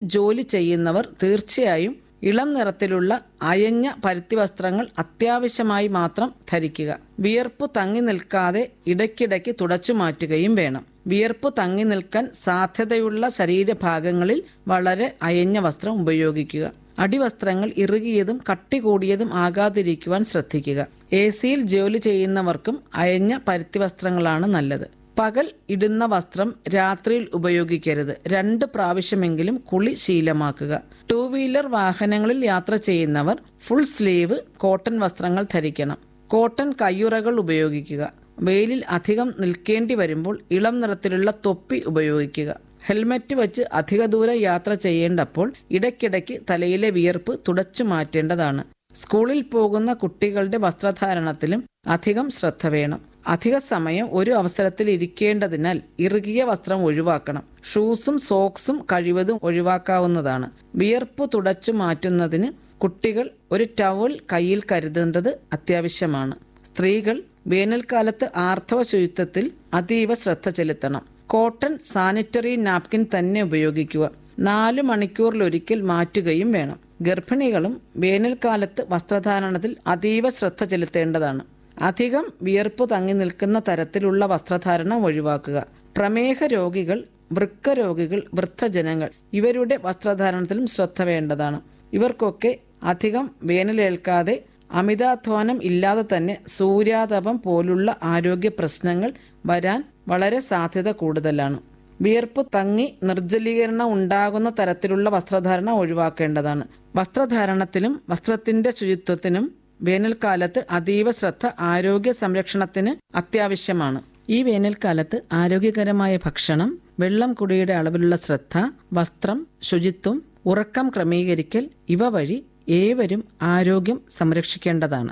ജോലി ചെയ്യുന്നവർ തീർച്ചയായും ഇളം നിറത്തിലുള്ള അയഞ്ഞ പരുത്തി വസ്ത്രങ്ങൾ അത്യാവശ്യമായി മാത്രം ധരിക്കുക. വിയർപ്പ് തങ്ങി നിൽക്കാതെ ഇടയ്ക്കിടയ്ക്ക് തുടച്ചു മാറ്റുകയും വേണം. വിയർപ്പ് തങ്ങി നിൽക്കാൻ സാധ്യതയുള്ള ശരീരഭാഗങ്ങളിൽ വളരെ അയഞ്ഞ വസ്ത്രം ഉപയോഗിക്കുക. അടിവസ്ത്രങ്ങൾ ഇറുകിയതും കട്ടി കൂടിയതും ആകാതിരിക്കുവാൻ ശ്രദ്ധിക്കുക. AC-യിൽ ജോലി ചെയ്യുന്നവർക്കും അയഞ്ഞ പരുത്തി വസ്ത്രങ്ങളാണ് നല്ലത്. പകൽ ഇടുന്ന വസ്ത്രം രാത്രിയിൽ ഉപയോഗിക്കരുത്. 2 പ്രാവശ്യമെങ്കിലും കുളി ശീലമാക്കുക. 2 വീലർ വാഹനങ്ങളിൽ യാത്ര ചെയ്യുന്നവർ ഫുൾ സ്ലീവ് കോട്ടൺ വസ്ത്രങ്ങൾ ധരിക്കണം. കോട്ടൺ കയ്യുറകൾ ഉപയോഗിക്കുക. വെയിലിൽ അധികം നിൽക്കേണ്ടി വരുമ്പോൾ ഇളം നിറത്തിലുള്ള തൊപ്പി ഉപയോഗിക്കുക. ഹെൽമറ്റ് വച്ച് അധിക ദൂരം യാത്ര ചെയ്യേണ്ടപ്പോൾ ഇടയ്ക്കിടയ്ക്ക് തലയിലെ വിയർപ്പ് തുടച്ചു മാറ്റേണ്ടതാണ്. സ്കൂളിൽ പോകുന്ന കുട്ടികളുടെ വസ്ത്രധാരണത്തിലും അധികം ശ്രദ്ധ വേണം. അധിക സമയം ഒരു അവസരത്തിൽ ഇരിക്കേണ്ടതിനാൽ ഇറുകിയ വസ്ത്രം ഒഴിവാക്കണം. ഷൂസും സോക്സും കഴിവതും ഒഴിവാക്കാവുന്നതാണ്. വിയർപ്പ് തുടച്ചു മാറ്റുന്നതിന് കുട്ടികൾ ഒരു ടവൽ കയ്യിൽ കരുതേണ്ടത് അത്യാവശ്യമാണ്. സ്ത്രീകൾ വേനൽക്കാലത്ത് ആർത്തവ ശുചിത്വത്തിൽ അതീവ ശ്രദ്ധ ചെലുത്തണം. കോട്ടൺ സാനിറ്ററി നാപ്കിൻ തന്നെ ഉപയോഗിക്കുക. 4 മണിക്കൂറിലൊരിക്കൽ മാറ്റുകയും വേണം. ഗർഭിണികളും വേനൽക്കാലത്ത് വസ്ത്രധാരണത്തിൽ അതീവ ശ്രദ്ധ ചെലുത്തേണ്ടതാണ്. അധികം വിയർപ്പ് തങ്ങി നിൽക്കുന്ന തരത്തിലുള്ള വസ്ത്രധാരണം ഒഴിവാക്കുക. പ്രമേഹ രോഗികൾ, വൃക്ക രോഗികൾ, വൃദ്ധജനങ്ങൾ ഇവരുടെ വസ്ത്രധാരണത്തിലും ശ്രദ്ധ വേണ്ടതാണ്. ഇവർക്കൊക്കെ അധികം വേനലേൽക്കാതെ അമിതാധ്വാനം ഇല്ലാതെ തന്നെ സൂര്യാതപം പോലുള്ള ആരോഗ്യ പ്രശ്നങ്ങൾ വരാൻ വളരെ സാധ്യത കൂടുതലാണ്. വിയർപ്പ് തങ്ങി നിർജ്ജലീകരണം ഉണ്ടാകുന്ന തരത്തിലുള്ള വസ്ത്രധാരണം ഒഴിവാക്കേണ്ടതാണ്. വസ്ത്രധാരണത്തിലും വസ്ത്രത്തിന്റെ ശുചിത്വത്തിനും വേനൽക്കാലത്ത് അതീവ ശ്രദ്ധ ആരോഗ്യ സംരക്ഷണത്തിന് അത്യാവശ്യമാണ്. ഈ വേനൽക്കാലത്ത് ആരോഗ്യകരമായ ഭക്ഷണം, വെള്ളം കുടിയുടെ അളവിലുള്ള ശ്രദ്ധ, വസ്ത്രം, ശുചിത്വം, ഉറക്കം ക്രമീകരിക്കൽ ഇവ വഴി ഏവരും ആരോഗ്യം സംരക്ഷിക്കേണ്ടതാണ്.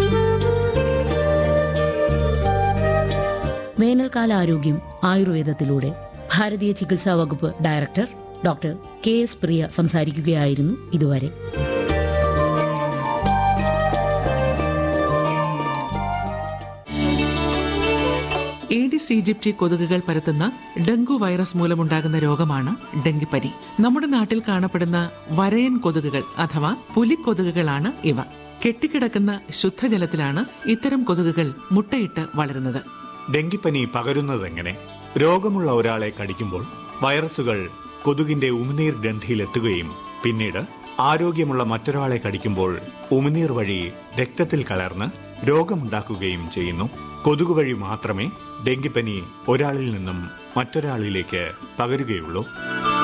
വേനൽക്കാല ആരോഗ്യം ആയുർവേദത്തിലൂടെ ഭാരതീയ ചികിത്സാ വകുപ്പ് ഡയറക്ടർ ഡോക്ടർ KS പ്രിയ സംസാരിക്കുകയായിരുന്നു ഇതുവരെ. ഏഡിസ് ഈജിപ്തി കൊതുകുകൾ പരത്തുന്ന ഡെങ്കു വൈറസ് മൂലമുണ്ടാകുന്ന രോഗമാണ് ഡെങ്കിപ്പനി. നമ്മുടെ നാട്ടിൽ കാണപ്പെടുന്ന വരയൻ കൊതുകുകൾ അഥവാ പുലിക്കൊതുകുകളാണ് ഇവ. കെട്ടിക്കിടക്കുന്ന ശുദ്ധജലത്തിലാണ് ഇത്തരം കൊതുകുകൾ മുട്ടയിട്ട് വളരുന്നത്. ഡെങ്കിപ്പനി പകരുന്നതെങ്ങനെ? രോഗമുള്ള ഒരാളെ കടിക്കുമ്പോൾ വൈറസുകൾ കൊതുകിന്റെ ഉമിനീർ ഗ്രന്ഥിയിലെത്തുകയും പിന്നീട് ആരോഗ്യമുള്ള മറ്റൊരാളെ കടിക്കുമ്പോൾ ഉമിനീർ വഴി രക്തത്തിൽ കലർന്ന് രോഗമുണ്ടാക്കുകയും ചെയ്യുന്നു. കൊതുക് വഴി മാത്രമേ ഡെങ്കിപ്പനി ഒരാളിൽ നിന്നും മറ്റൊരാളിലേക്ക് പകരുകയുള്ളൂ.